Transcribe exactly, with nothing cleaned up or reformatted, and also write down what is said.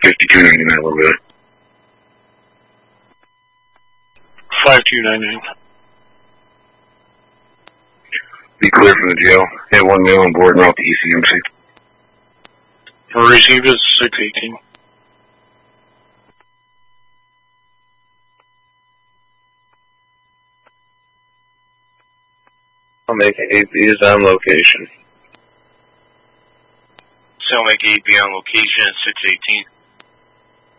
fifty-two ninety-nine, a little bit. five two nine nine. Be clear from the jail. Hit one male on board and route to E C M C. Receive is six eighteen. I'll make A P is on location. So I'll make A P on location at six eighteen.